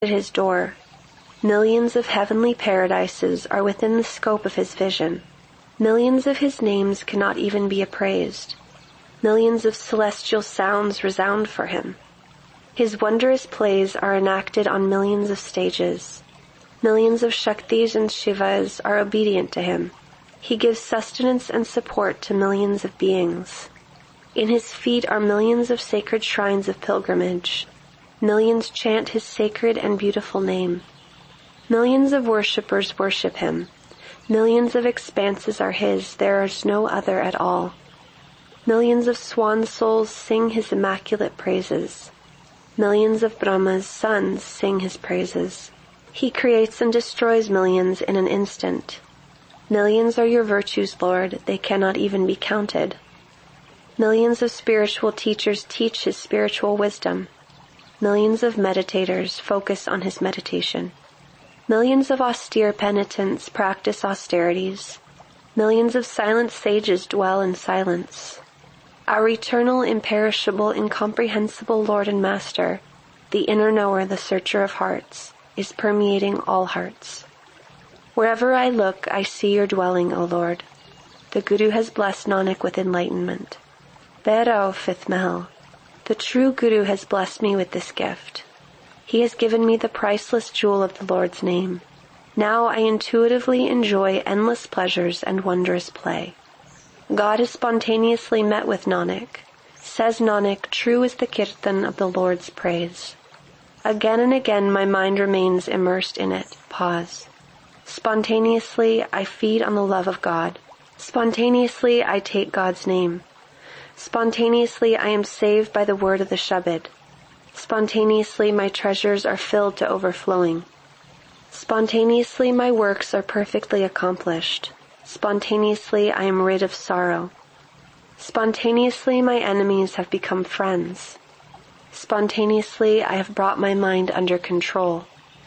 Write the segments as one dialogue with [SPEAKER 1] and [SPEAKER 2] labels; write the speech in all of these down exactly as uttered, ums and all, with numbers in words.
[SPEAKER 1] at his door. Millions of heavenly paradises are within the scope of his vision. Millions of his names cannot even be appraised. Millions of celestial sounds resound for him. His wondrous plays are enacted on millions of stages. Millions of Shaktis and Shivas are obedient to him. He gives sustenance and support to millions of beings. In his feet are millions of sacred shrines of pilgrimage. Millions chant his sacred and beautiful name. Millions of worshippers worship him. Millions of expanses are his, there is no other at all. Millions of swan souls sing his immaculate praises. Millions of Brahma's sons sing his praises. He creates and destroys millions in an instant. Millions are your virtues, Lord, they cannot even be counted. Millions of spiritual teachers teach his spiritual wisdom. Millions of meditators focus on his meditation. Millions of austere penitents practice austerities. Millions of silent sages dwell in silence. Our eternal, imperishable, incomprehensible Lord and Master, the inner knower, the searcher of hearts, is permeating all hearts. Wherever I look, I see your dwelling, O Lord. The Guru has blessed Nanak with enlightenment. Bhairao, fifth Mahal. The true Guru has blessed me with this gift. He has given me the priceless jewel of the Lord's name. Now I intuitively enjoy endless pleasures and wondrous play. God has spontaneously met with Nanak. Says Nanak, true is the kirtan of the Lord's praise. Again and again my mind remains immersed in it. Pause. Spontaneously I feed on the love of God. Spontaneously I take God's name. Spontaneously I am saved by the word of the Shabad. Spontaneously my treasures are filled to overflowing. Spontaneously my works are perfectly accomplished. Spontaneously I am rid of sorrow. Spontaneously my enemies have become friends. Spontaneously I have brought my mind under control.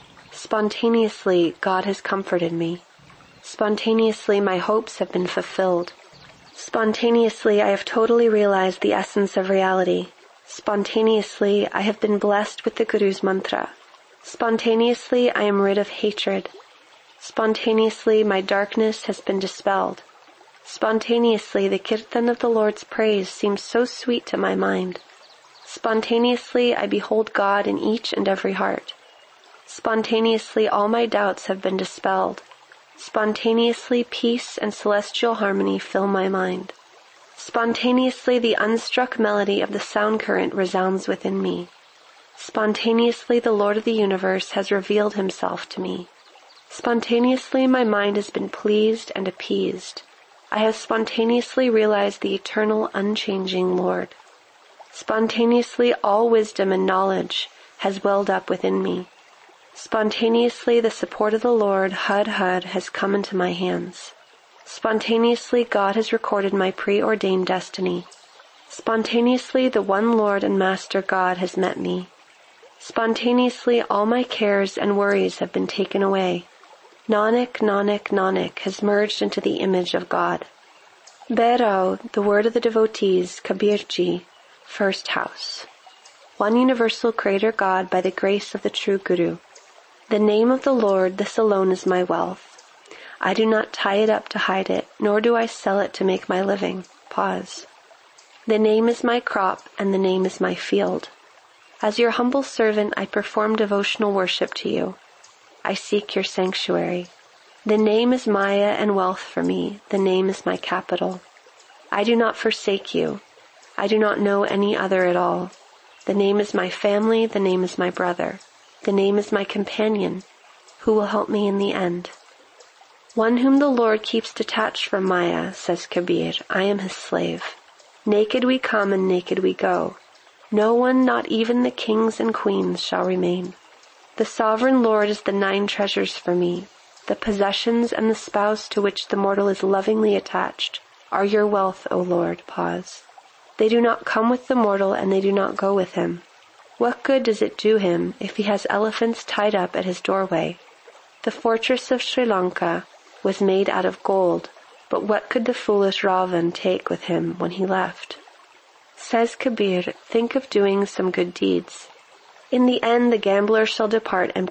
[SPEAKER 1] Spontaneously God has comforted me. Spontaneously my hopes have been fulfilled. Spontaneously I have totally realized the essence of reality. Spontaneously I have been blessed with the Guru's mantra. Spontaneously I am rid of hatred. Spontaneously my darkness has been dispelled. Spontaneously the kirtan of the Lord's praise seems so sweet to my mind. Spontaneously I behold God in each and every heart. Spontaneously all my doubts have been dispelled. Spontaneously peace and celestial harmony fill my mind. Spontaneously the unstruck melody of the sound current resounds within me. Spontaneously the Lord of the universe has revealed himself to me. Spontaneously my mind has been pleased and appeased. I have spontaneously realized the eternal, unchanging Lord. Spontaneously all wisdom and knowledge has welled up within me. Spontaneously the support of the Lord, Hud Hud, has come into my hands. Spontaneously God has recorded my preordained destiny. Spontaneously the one Lord and Master God has met me. Spontaneously all my cares and worries have been taken away. Nanak, Nanak, Nanak has merged into the image of God. Bhairao, the word of the devotees, Kabirji, first house. One universal creator God by the grace of the true Guru. The name of the Lord, this alone is my wealth. I do not tie it up to hide it, nor do I sell it to make my living. Pause. The name is my crop, and the name is my field. As your humble servant, I perform devotional worship to you. I seek your sanctuary. The name is Maya and wealth for me. The name is my capital. I do not forsake you. I do not know any other at all. The name is my family. The name is my brother. The name is my companion, who will help me in the end. One whom the Lord keeps detached from Maya, says Kabir, I am his slave. Naked we come and naked we go. No one, not even the kings and queens, shall remain. The sovereign Lord is the nine treasures for me. The possessions and the spouse to which the mortal is lovingly attached are your wealth, O Lord. Pause. They do not come with the mortal and they do not go with him. What good does it do him if he has elephants tied up at his doorway? The fortress of Sri Lanka was made out of gold, but what could the foolish Ravan take with him when he left? Says Kabir, think of doing some good deeds. In the end the gambler shall depart empty